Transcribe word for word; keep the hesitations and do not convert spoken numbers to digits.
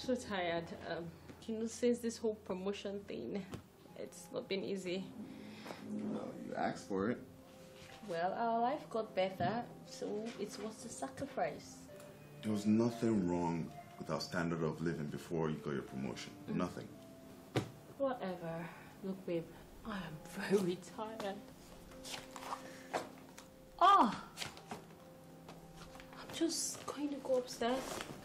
So tired. Um, you know, since this whole promotion thing, it's not been easy. Well, you asked for it. Well, our life got better, so it's worth the sacrifice. There was nothing wrong with our standard of living before you got your promotion. Mm. Nothing. Whatever. Look, babe, I am very tired. Oh! I'm just going to go upstairs.